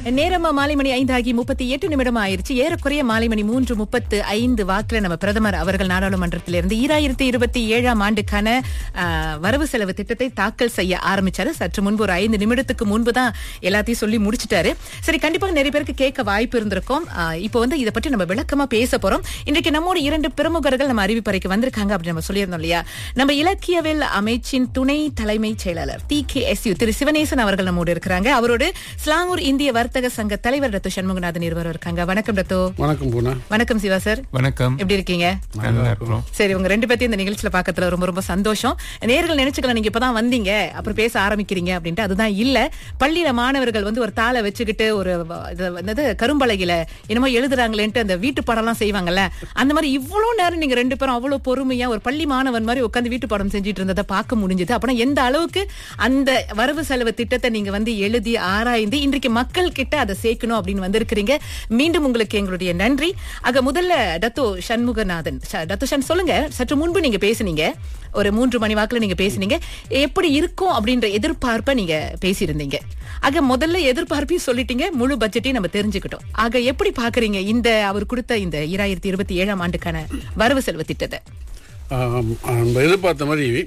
நேரம் மாலை மணி 5:38 ஆயிருச்சு. ஏறக்குறைய மாலை மணி 3:35 வாக்குல நம்ம பிரதமர் அவர்கள் நாடாளுமன்றத்திலிருந்து 2027ஆம் ஆண்டுக்கான வரவு செலவு திட்டத்தை தாக்கல் செய்ய ஆரம்பிச்சாரு. சற்று முன்பு ஒரு 5 நிமிடத்துக்கு முன்பு தான் எல்லாத்தையும் சொல்லி முடிச்சிட்டாரு. சரி, கண்டிப்பாக நிறைய பேருக்கு கேட்க வாய்ப்பு இருந்திருக்கும். இப்போ இதை பற்றி நம்ம விளக்கமா பேச போறோம். இன்றைக்கு நம்மோட 2 பிரமுகர்கள் நம்ம அறிவிப்பறைக்கு வந்திருக்காங்க அப்படின்னு நம்ம சொல்லியிருந்தோம் இல்லையா. நம்ம இலக்கியவியல் அமைச்சின் துணை தலைமைச் செயலாளர் TKSU திரு சிவனேசன் அவர்கள் நம்மோடு இருக்கிறாங்க. அவரோடு ஸ்லாங்கூர் இந்திய வர்த்தக சங்க தலைவர் டத்து சண்முகநாதன் இருவரும் இருக்காங்க. வணக்கம் டத்து. வணக்கம் பூனா. வணக்கம் சிவா சார். வணக்கம். எப்படி இருக்கீங்க? சரி, உங்க 2 பேத்தையும் இந்த நிகழ்ச்சியில பாக்கத்துல ரொம்ப ரொம்ப சந்தோஷம். நேர்கள் நினைச்சுக்கலாம் நீங்க இப்பதான் வந்தீங்க அப்புறம் பேச ஆரம்பிக்கிறீங்க அப்படின்ட்டு. அதுதான் இல்ல. பள்ளியில மாணவர்கள் ஒரு தாளை வச்சுக்கிட்டு ஒரு கரும்பலகையில என்னமோ எழுதுறாங்களேன்ட்டு அந்த வீட்டு பாடம் எல்லாம் செய்வாங்கல்ல, அந்த மாதிரி இவ்வளவு நேரம் நீங்க 2 பேரும் அவ்வளவு பொறுமையா ஒரு பள்ளி மாணவன் மாதிரி உட்கார்ந்து வீட்டு பாடம் செஞ்சுட்டு இருந்ததை பார்க்க முடிஞ்சது. அப்புறம் எந்த அளவுக்கு அந்த வரவு செலவு திட்டத்தை நீங்க எழுதி ஆராய்ந்து இன்றைக்கு மக்கள் கிட்ட அதை சேர்க்கணும் அப்படின்னு வந்திருக்கிறீங்க. மீண்டும் உங்களுக்கு எங்களுடைய நன்றி. ஆக முதல்ல டத்து சண்முகநாதன், டத்து சண் சொல்லுங்க. சற்று முன்பு நீங்க பேசுனீங்க, ஒரு 3 மணி வாக்குல நீங்க பேசுனீங்க, எப்படி இருக்கும் அப்படின்ற எதிர்பார்ப்பை நீங்க பேசியிருந்தீங்க. ஆக முதல்ல எதிர்பார்ப்பையும் சொல்லிட்டீங்க, முழு பட்ஜெட்டையும் நம்ம தெரிஞ்சுக்கிட்டோம். ஆக எப்படி பாக்குறீங்க இந்த அவர் கொடுத்த இந்த 2027ஆம் ஆண்டுக்கான வரவு செலவு திட்டத்தை? எதிர்பார்த்த மாதிரி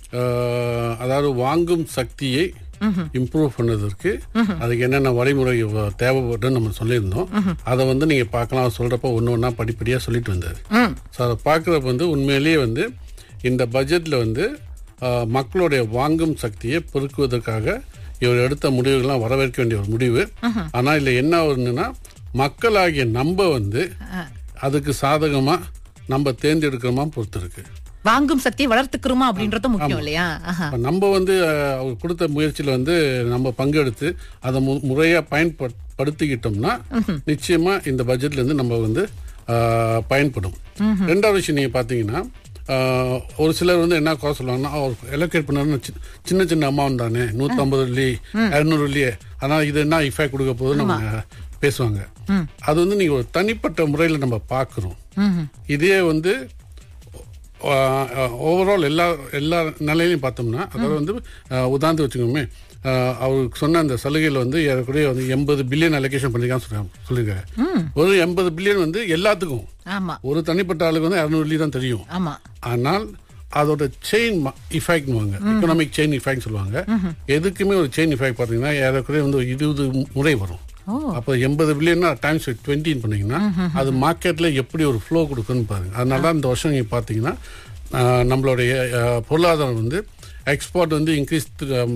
அதாவது வாங்கும் சக்தியை இம்ப்ரூவ் பண்ணதற்கு அதுக்கு என்னென்ன வழிமுறை தேவைப்படும் நம்ம சொல்லியிருந்தோம். அதை நீங்க பார்க்கலாம். சொல்றப்ப ஒன்னா படிப்படியா சொல்லிட்டு வந்தாரு. அதை பார்க்கறப்ப உண்மையிலேயே இந்த பட்ஜெட்ல மக்களுடைய வாங்கும் சக்தியை பெருக்குவதற்காக இவர் எடுத்த முடிவுகள்லாம் வரவேற்க வேண்டிய ஒரு முடிவு. ஆனா இதுல என்ன வருதுன்னா, மக்களாகிய நம்ம அதுக்கு சாதகமா நம்ம தேர்ந்தெடுக்கிறோமா பொறுத்து இருக்கு. வாங்கும் சக்தியை வளர்த்துக்கிறோமா அப்படின்றது முக்கியம் இல்லையா? நம்ம அவர் கொடுத்த முயற்சியில நம்ம பங்கெடுத்து அதை முறையா பயன்படுத்திக்கிட்டோம்னா நிச்சயமா இந்த பட்ஜெட்ல இருந்து நம்ம பயன்படும். 2வது விஷயம் நீங்க பாத்தீங்கன்னா, ஒரு சிலர் என்ன குறை சொல்லுவாங்கன்னா, அவர் எலோகேட் பண்ண சின்ன சின்ன அமௌண்ட் தானே, 150 வெள்ளி 200 வெள்ளியே, அதனால இது என்ன இஃபெக்ட் கொடுக்க போது நம்ம பேசுவாங்க. அது நீங்க ஒரு தனிப்பட்ட முறையில நம்ம பாக்குறோம். இதே ஓவரால் எல்லா நிலையிலையும் பார்த்தோம்னா, அதாவது உதாரணத்துக்கு வச்சுக்கோமே, அவருக்கு சொன்ன அந்த சலுகையில் ஏறக்குறைய 80 பில்லியன் அலோகேஷன் பண்ணிருக்கான்னு சொல்லியிருக்காரு. ஒரு 80 பில்லியன் எல்லாத்துக்கும், ஒரு தனிப்பட்ட ஆளுக்கு 200 வெள்ளி தான் தெரியும். ஆனால் அதோட chain effect, economic chain effect சொல்லுவாங்க. எதுக்குமே ஒரு செயின் இஃபெக்ட் பார்த்தீங்கன்னா ஏறக்குறைய 20 முறை வரும். அப்போ 80 பில்லியன் டைம்ஸ் 20 பண்ணீங்கன்னா அது மார்க்கெட்ல எப்படி ஒரு ஃப்ளோ கொடுக்குன்னு பாருங்க. அதனால இந்த வருஷம் நீங்க பாத்தீங்கன்னா நம்மளுடைய பொருளாதாரம் எக்ஸ்போர்ட் இன்க்ரீஸ்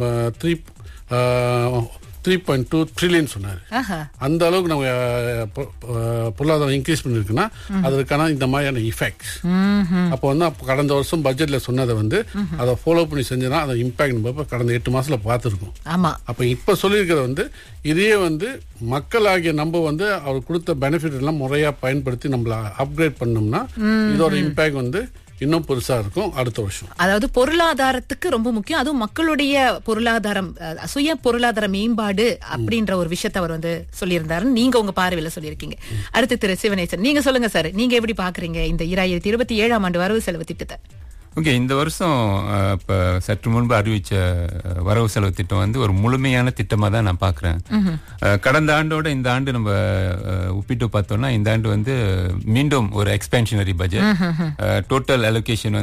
3.2 ட்ரில்லியன் சொன்னாரு. அந்த அளவுக்கு நம்ம பொருளாதாரம் இன்க்ரீஸ் பண்ணிருக்குன்னா அதற்கான இந்த மாதிரியான இஃபெக்ட்ஸ். அப்போ கடந்த வருஷம் பட்ஜெட்ல சொன்னதை அதை ஃபாலோ பண்ணி செஞ்சோன்னா அதை இம்பாக்ட் நம்ம கடந்த 8 மாசத்துல பார்த்துருக்கோம். அப்ப இப்ப சொல்லியிருக்கிறது இதே மக்களாகிய நம்ம அவர் கொடுத்த பெனிஃபிட் எல்லாம் முறையா பயன்படுத்தி நம்மள அப்கிரேட் பண்ணோம்னா இதோட இம்பாக்ட் இன்னும் பெருசா இருக்கும் அடுத்த வருஷம். அதாவது பொருளாதாரத்துக்கு ரொம்ப முக்கியம். அதுவும் மக்களுடைய பொருளாதாரம், சுய பொருளாதார மேம்பாடு அப்படின்ற ஒரு விஷயத்தை அவர் சொல்லியிருந்தாரு. நீங்க உங்க பார்வையில சொல்லியிருக்கீங்க. அடுத்து திரு சிவனேசன், நீங்க சொல்லுங்க சார். நீங்க எப்படி பாக்குறீங்க இந்த 2027ஆம் ஆண்டு வரவு செலவு திட்டத்தை? ஓகே, இந்த வருஷம் இப்ப சற்று முன்பு அறிவிச்ச வரவு செலவு திட்டம் ஒரு முழுமையான திட்டமா தான் நான் பாக்குறேன். கடந்த ஆண்டோட இந்த ஆண்டு நம்ம ஒப்பிட்டு பார்த்தோம்னா, இந்த ஆண்டு மீண்டும் ஒரு எக்ஸ்பென்ஷனரி பட்ஜெட். டோட்டல் அலோகேஷன்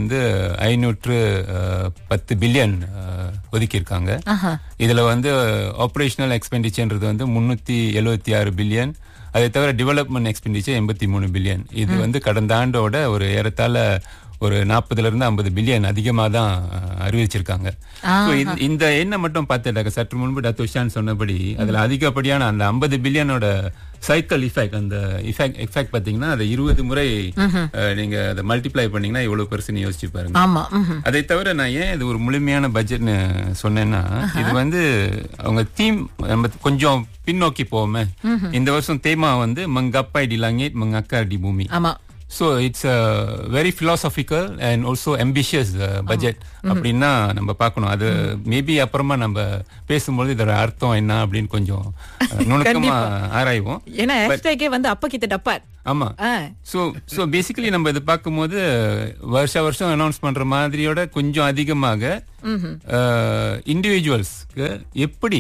510 பில்லியன் ஒதுக்கி இருக்காங்க. இதுல ஆபரேஷனல் எக்ஸ்பெண்டிச்சர்ன்றது 376 பில்லியன். அதை தவிர டெவலப்மெண்ட் எக்ஸ்பெண்டிச்சர் 83 பில்லியன். இது கடந்த ஆண்டோட ஒரு ஏறத்தாழ ஒரு 40-50 பில்லியன் அதிகமா தான் அறிவிச்சிருக்காங்க. இந்த எண்ணை மட்டும் பார்த்துட்டாக்க, சற்று முன்பு டத்துஷான் சொன்னபடி அதுல அதிகப்படியான அந்த 50 பில்லியனோட சைக்கிள் இஃபெக்ட், அந்த எஃபெக்ட் பாத்தீங்கன்னா அதை 20 முறை நீங்க அதை மல்டிப்ளை பண்ணீங்கன்னா எவ்வளவு பெருசுன்னு யோசிச்சு பாருங்க. அதை தவிர நான் ஏன் இது ஒரு முழுமையான பட்ஜெட்னு சொன்னேன்னா, இது அவங்க தீம் நம்ம கொஞ்சம் பின்னோக்கி போவோமே. இந்த வருஷம் தேமா மங்கப்பா டி லாங்கேட் மங்கக்கா டி பூமி. So it's a very philosophical and also ambitious budget அப்படின்னா நம்ம பார்க்கணும். அது மேபி அப்புறமா நம்ம பேசும்போது இதோட அர்த்தம் என்ன அப்படின்னு கொஞ்சம் நுணுக்கமா ஆராய்வோம். ஏன்னா ஹேஷ்டேகே அப்பா கிட்ட டப்பா. ஆமா. சோ பேசிக்கலி நம்ம இது பார்க்கும்போது வருஷம் அனௌன்ஸ் பண்ற மாதிரியோட கொஞ்சம் அதிகமாக இண்டிவிஜுவல்ஸ்க்கு எப்படி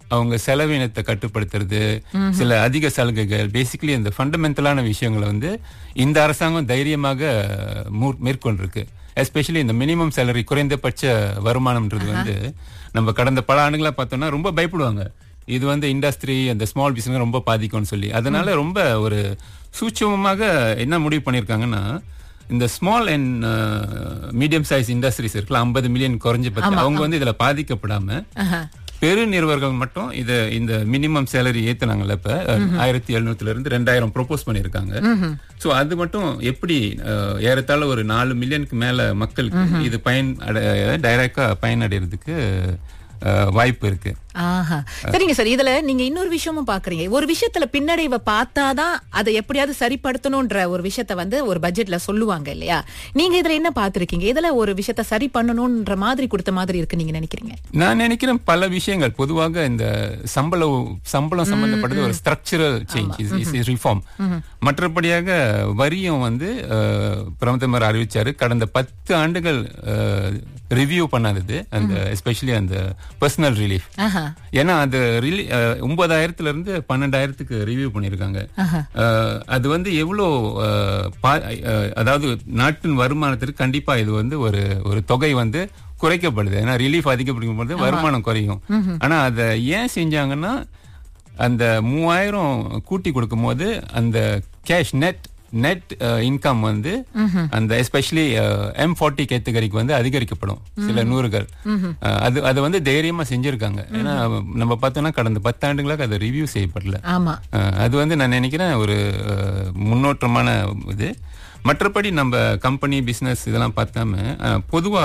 அவங்க செலவினத்தை கட்டுப்படுத்துறது, சில அதிக சலுகைகள், பேசிக்கலி இந்த ஃபண்டமெண்டலான விஷயங்களை வந்து இந்த அரசாங்கம் தைரியமாக மேற்கொண்டிருக்கு. எஸ்பெஷலி இந்த மினிமம் சேலரி, குறைந்தபட்ச வருமானம்ன்றது வந்து நம்ம கடந்த பல ஆண்டுகளா பார்த்தோம்னா ரொம்ப பயப்படுவாங்க. இது வந்து இண்டஸ்ட்ரி, அந்த ஸ்மால் பிசினஸ் ரொம்ப பாதிக்கும்னு சொல்லி. அதனால ரொம்ப ஒரு சூட்சமமாக என்ன முடிவு பண்ணியிருக்காங்கன்னா, இந்த small and medium size industries இருக்குல்ல, 50 மில்லியன் குறைஞ்ச பத்தி அவங்க வந்து இதுல பாதிக்கப்படாம பெரு நிறுவனங்கள் மட்டும் இந்த மினிமம் சேலரி ஏத்துனாங்கல்ல, இப்ப 1700 இருந்து 2000 ப்ரோபோஸ் பண்ணிருக்காங்க. சோ அது மட்டும் எப்படி ஏறத்தாழ ஒரு 4 மில்லியனுக்கு மேல மக்களுக்கு இது டைரக்டா பயனடைறதுக்கு வாய்ப்பு இருக்கு. சரிங்க சார், இதுல நீங்க இன்னொரு விஷயமும் பாக்குறீங்க. ஒரு விஷயத்துல பின்னடைவை பார்த்தாதான் அதை எப்படியாவது சரிப்படுத்தணும்ன்ற ஒரு விஷயத்த வந்து ஒரு பட்ஜெட்ல சொல்லுவாங்க இல்லையா? நீங்க இதுல என்ன பாத்துருக்கீங்க? இதுல ஒரு விஷயத்த சரி பண்ணணும்ன்ற மாதிரி கொடுத்த மாதிரி இருக்கு நீங்க நினைக்கிறீங்க? நான் நினைக்கிறேன் பல விஷயங்கள். பொதுவாக இந்த சம்பளம் சம்பந்தப்பட்டது ஒரு ஸ்ட்ரக்சரல் சேஞ்ச், ரிஃபார்ம். மற்றபடியாக வரியும் வந்து பிரதமர் அறிவிச்சாரு. கடந்த 10 ஆண்டுகள் ரிவ்யூ பண்ணாதது, அந்த எஸ்பெஷலி அந்த பர்சனல் ரிலீஃப். ஏன்னா அது 9,000 இருந்து 12,000க்கு ரிவ்யூ பண்ணிருக்காங்க. அது வந்து எவ்வளவு, அதாவது நாட்டின் வருமானத்திற்கு கண்டிப்பா இது வந்து ஒரு தொகை வந்து குறைக்கப்படுது. ஏன்னா ரிலீஃப் அதிகப்படுத்தும் போது வருமானம் குறையும். ஆனா அதை ஏன் செஞ்சாங்கன்னா, அந்த 3000 கூட்டி கொடுக்கும் போது அந்த கேஷ் நெட் இன்கம் வந்து அந்த எஸ்பெஷலி M40 கேட்டகரிக்கு வந்து அதிகரிக்கப்படும் சில நூறுகள். அது வந்து தைரியமா செஞ்சிருக்காங்க. ஏன்னா நம்ம பார்த்தோம்னா கடந்த 10 ஆண்டுகளாக அது ரிவ்யூ செய்யப்படல. அது வந்து நான் நினைக்கிறேன் ஒரு முன்னோட்டமான இது. மற்றபடி நம்ம கம்பெனி பிசினஸ் இதெல்லாம் பார்த்தாம பொதுவா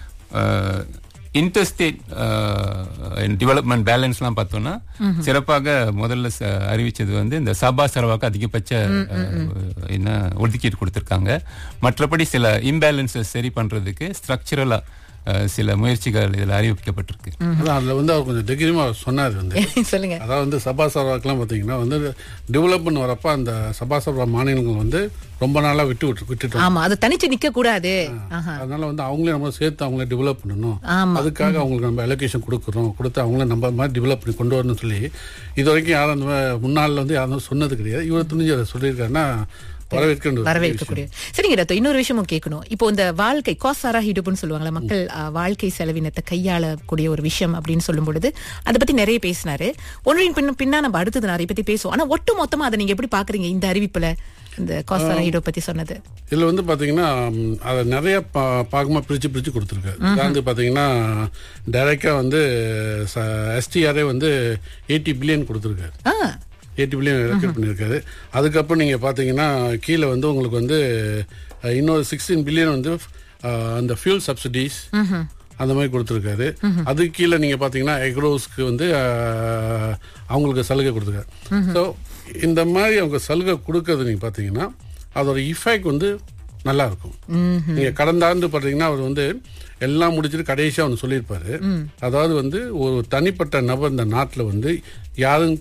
இன்டர்ஸ்டேட் டெவலப்மெண்ட் பேலன்ஸ்லாம் பார்த்தோம்னா சிறப்பாக முதல்ல அறிவிச்சது வந்து இந்த சபா சரவாக்கு அதிகபட்ச என்ன ஒதுக்கீடு கொடுத்திருக்காங்க. மற்றபடி சில இம்பேலன்சஸ் சரி பண்றதுக்கு ஸ்ட்ரக்சரலா சில முயற்சிகள் இதுல அறிவிக்கப்பட்டிருக்கு. அதுல வந்து அவர் கொஞ்சம் தைரியமா சொன்னார் வந்து சொல்லுங்க. அதாவது வந்து சபா சரவாக்கெல்லாம் பாத்தீங்கன்னா வந்து டெவலப்மெண்ட் வரப்ப அந்த சபா சரவா மாநிலங்கள் வந்து ரொம்ப நாளா விட்டுட்டோம். ஆமா, அது தனிச்சு நிக்க கூடாது. அதனால வந்து அவங்களே நம்ம சேர்த்து அவங்களே டெவலப் பண்ணணும். அதுக்காக அவங்களுக்கு நம்ம அலோகேஷன் கொடுத்து அவங்கள நம்ம மாதிரி டெவலப் பண்ணி கொண்டு வரணும்னு சொல்லி இது வரைக்கும் யாரும் அந்த முன்னாள் வந்து யாரும் சொன்னது கிடையாது. இவர் துணிஞ்சு அதை சொல்லியிருக்காருன்னா வரவேற்கக்கூடிய. சரிங்க டாக்டர், இன்னொரு விஷயமும் கேட்கணும். இப்போ இந்த வாழ்க்கை காசாரா ஹிடுப்புன்னு சொல்லுவாங்களா, மக்கள் வாழ்க்கை செலவினத்தை கையாளக்கூடிய ஒரு விஷயம் அப்படின்னு சொல்லும் பொழுது அதை பத்தி நிறைய பேசினாரு. ஒன்றின் பின்னா நம்ம அடுத்தது நிறைய பத்தி பேசுவோம். ஆனா ஒட்டு மொத்தமா அதை நீங்க எப்படி பாக்குறீங்க இந்த அறிவிப்புல, இந்த காசாரா ஹிடோ பத்தி சொன்னது? இதுல வந்து பாத்தீங்கன்னா அதை நிறைய பாகமா பிரிச்சு கொடுத்துருக்காரு. வந்து பாத்தீங்கன்னா டைரக்டா வந்து STRA வந்து 80 பில்லியன் கொடுத்துருக்காரு. 80 பில்லியன் ரெக்கார்ட் பண்ணியிருக்காரு. அதுக்கப்புறம் நீங்க பாத்தீங்கன்னா கீழே வந்து உங்களுக்கு வந்து இன்னொரு 16 பில்லியன் வந்து அந்த ஃபியூல் சப்சிடிஸ் அந்த மாதிரி கொடுத்துருக்காரு. அதுக்கு கீழே நீங்க பாத்தீங்கன்னா எக்ரோஸ்க்கு வந்து அவங்களுக்கு சலுகை கொடுத்துருக்காரு. ஸோ இந்த மாதிரி அவங்க சலுகை கொடுக்கறது நீங்க பாத்தீங்கன்னா அதோட இஃபெக்ட் வந்து நல்லா இருக்கும். நீங்க கடந்த ஆண்டு பாத்தீங்கன்னா அவர் வந்து எல்லாம் முடிச்சுட்டு கடைசியா ஒன்று சொல்லியிருப்பாரு. அதாவது வந்து ஒரு தனிப்பட்ட நபர் இந்த நாட்டில் வந்து யாரும்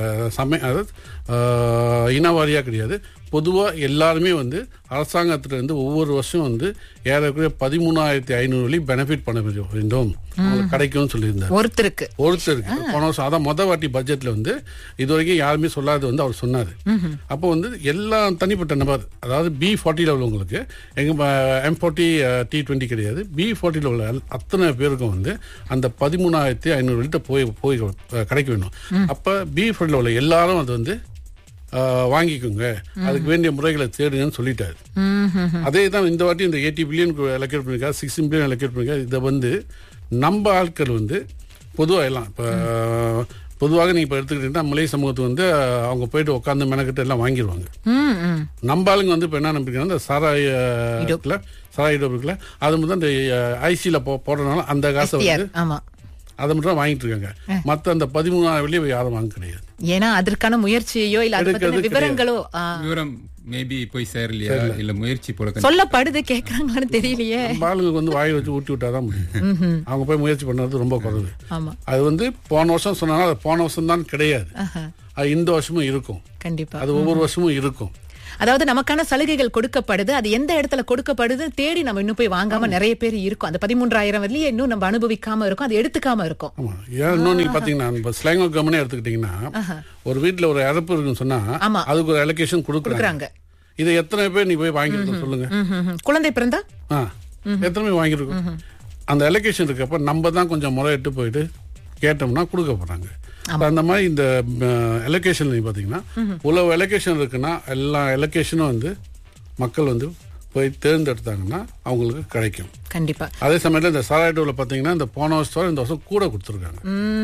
இனவாரியா கிடையாது, பொதுவா எல்லாருமே வந்து அரசாங்கத்துல இருந்து ஒவ்வொரு வருஷம் வந்து ஏறக்குறைய 13,500 பெனிஃபிட் பண்ண வேண்டும் கிடைக்கும்னு சொல்லியிருந்தார் ஒருத்தருக்கு. போன வருஷம் அதான் மொதல் வாட்டி பட்ஜெட்ல வந்து இது வரைக்கும் யாருமே சொல்லாது வந்து அவர் சொன்னாரு. அப்போ வந்து எல்லா தனிப்பட்ட நபர், அதாவது B40 உள்ளவங்களுக்கு, எங்க M40 T20 கிடையாது, B40 உள்ள அத்தனை பேருக்கும் வந்து அந்த 13,500 போய் கிடைக்க வேண்டும். அப்ப B40 உள்ள எல்லாரும் அது வந்து வாங்கிக்கோங்க, அதுக்கு வேண்டிய முறைகளை தேடுங்கன்னு சொல்லிட்டாரு. அதே தான் இந்த வாட்டி இந்த 80 பில்லியன் அலோகேட் பண்ணிருக்காரு, 16 பில்லியன் அலோகேட் பண்ணிருக்காரு. இதை வந்து நம்ம ஆட்கள் வந்து பொதுவாக எல்லாம் இப்போ பொதுவாக நீங்க இப்ப எடுத்துக்கிட்டீங்கன்னா மலை சமூகத்துக்கு வந்து அவங்க போயிட்டு உட்காந்து மெனக்கிட்டு எல்லாம் வாங்கிடுவாங்க. நம்ம ஆளுங்க வந்து இப்ப என்ன நம்பிக்கை, இந்த சாராய இருக்குல்ல, அது மட்டும் இந்த ஐசியில போடுறதுனால அந்த காசை வந்து அதை மட்டும் வாங்கிட்டு இருக்காங்க. மத்த அந்த 13,000 வெளியே யாரும் வாங்க கிடையாது. ஏன்னா அதற்கான முயற்சியோ இல்ல விவரங்களோ மேபி போய் சேரலையா இல்ல முயற்சி போல சொல்லப்படுது, கேக்குறாங்களான்னு தெரியலையே. ஆளுங்களுக்கு வந்து வாய் வச்சு ஊட்டி விட்டாதான் முடியும். அவங்க போய் முயற்சி பண்ணது ரொம்ப குறைவு. அது வந்து போன வருஷம் சொன்னாலும் அது போன வருஷம் தான் கிடையாது, அது இந்த வருஷமும் இருக்கும். கண்டிப்பா அது ஒவ்வொரு வருஷமும் இருக்கும். அதாவது நமக்கான சலுகைகள் கொடுக்கப்படுது, அது எந்த இடத்துல கொடுக்கப்படுது தேடி நம்ம இன்னும் போய் வாங்காம நிறைய பேர் இருக்கும். அந்த 13,000 வரையிலே இன்னும் நம்ம அனுபவிக்காம இருக்கும், அது எடுத்துக்காம இருக்கும். ஆமா, ஏன் இன்னும் நீங்க பாத்தீங்கன்னா ஸ்லாங்கோ கம்பெனி எடுத்துக்கிட்டீங்கன்னா ஒரு வீட்டுல ஒரு இறப்பு இருக்குன்னு சொன்னா அதுக்கு ஒரு அலோகேஷன் கொடுக்குறாங்க. இது எத்தனை பேர் நீ போய் வாங்கிருக்கோம் சொல்லுங்க. குழந்தை பிறந்தா எத்தனை பேர் வாங்கிருக்கோம்? அந்த அலோகேஷன் இருக்கப்ப நம்ம தான் கொஞ்சம் முறையிட்டு போயிட்டு கேட்டோம்னா கொடுக்க போறாங்க. அந்த மாதிரி இந்த அலோகேஷன் பாத்தீங்கன்னா இவ்வளவு அலோகேஷன் இருக்குன்னா எல்லா அலோகேஷனும் வந்து மக்கள் வந்து போய் தேர்ந்தெடுத்தாங்கன்னா அவங்களுக்கு கிடைக்கும் கண்டிப்பா. அதே சமயத்துல இந்த சாராய்டோல பாத்தீங்கன்னா இந்த போன வருஷம் இந்த வருஷம் கூட கொடுத்துருக்காங்க.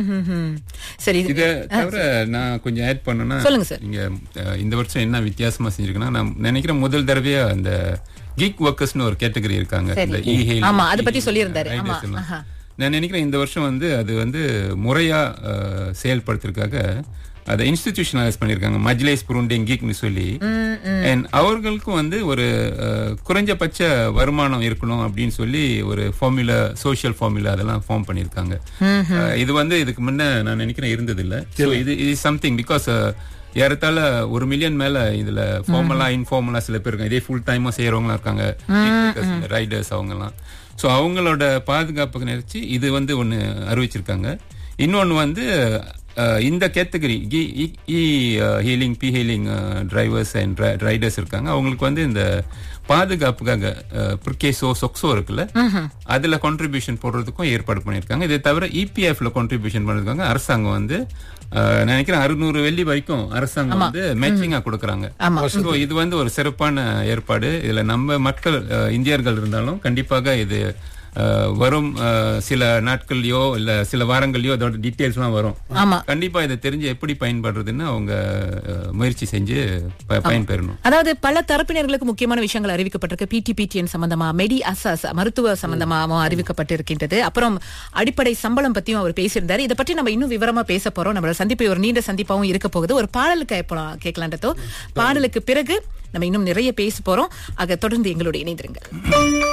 சரி, இதை தவிர நான் கொஞ்சம் ஆட் பண்ணேன்னா சொல்லுங்க சார். நீங்க இந்த வருஷம் என்ன வித்தியாசமா செஞ்சிருக்குன்னா, நான் நினைக்கிறேன் முதல் தடவையா அந்த கீக் ஒர்க்கர்ஸ்னு ஒரு கேட்டகரி இருக்காங்க. இந்த ஆமா, அதை பத்தி சொல்லியிருந்தாரு. நான் நினைக்கிறேன் இந்த வருஷம் வந்து அது வந்து முறையா செயல்படுத்துறதுக்காக அதை இன்ஸ்டிடியூஷனலைஸ் பண்ணிருக்காங்க, மஜ்லிஸ் புருண்டிங் கீக்னு சொல்லி. அவர்களுக்கும் வந்து ஒரு குறைஞ்சபட்ச வருமானம் இருக்கணும் அப்படின்னு சொல்லி ஒரு ஃபார்முலா, சோசியல் ஃபார்முலா அதெல்லாம் ஃபார்ம் பண்ணிருக்காங்க. இது வந்து இதுக்கு முன்ன நான் நினைக்கிறேன் இருந்தது இல்ல. இது சம்திங் பிகாஸ் ஏறத்தாழ 1 மில்லியன் மேல இதுல ஃபார்மலா இன்ஃபார்மலா சில பேர் இருக்காங்க, இதே ஃபுல் டைமா செய்யறவங்களா இருக்காங்க, ரைடர்ஸ் அவங்க எல்லாம். சோ அவங்களோட பாதுகாப்புக்கு நினைச்சு இது வந்து ஒன்னு அறிவிச்சிருக்காங்க. இன்னொன்னு வந்து இந்த category healing B healing drivers and Riders இருக்காங்க, அவங்களுக்கு வந்து இந்த பாதுகாப்புக்காக பிரிகேசோ சொக்ஸோ இருக்குல்ல, அதுல கான்ட்ரிபியூஷன் போடுறதுக்கும் ஏற்பாடு பண்ணிருக்காங்க. இதை தவிர இபிஎஃப்ல கான்ட்ரிபியூஷன் பண்ணிருக்காங்க. அரசாங்கம் வந்து நினைக்கிறேன் 600 வெள்ளி வரைக்கும் அரசாங்கம் வந்து மேட்சிங்கா கொடுக்கறாங்க. இது வந்து ஒரு சிறப்பான ஏற்பாடு. இதுல நம்ம மக்கள் இந்தியர்கள் இருந்தாலும் கண்டிப்பாக இது வரும் சில நாட்கள்லயோ இல்ல சில வாரங்கள்லயோ அதோட டீடைல்ஸ் எல்லாம் வரும். கண்டிப்பா இதை தெரிஞ்சு எப்படி பயன்படுறதுன்னு அவங்க முயற்சி செஞ்சு பயன்பெறணும். அதாவது பல தரப்பினர்களுக்கு முக்கியமான விஷயங்கள் அறிவிக்கப்பட்டிருக்கு. பிடிபிடிஎன் சம்பந்தமா, மெடி அசாஸ் மருத்துவ சம்பந்தமாவும் அறிவிக்கப்பட்டிருக்கின்றது. அப்புறம் அடிப்படை சம்பளம் பத்தியும் அவர் பேசியிருந்தாரு. இதை பற்றி நம்ம இன்னும் விவரமா பேச போறோம். நம்மளோட சந்திப்பு ஒரு நீண்ட சந்திப்பாவும் இருக்க போகுது. ஒரு பாடலுக்கு கேட்கலான்றதோ, பாடலுக்கு பிறகு நம்ம இன்னும் நிறைய பேச போறோம். ஆக தொடர்ந்து எங்களோட இணைந்திருங்கள்.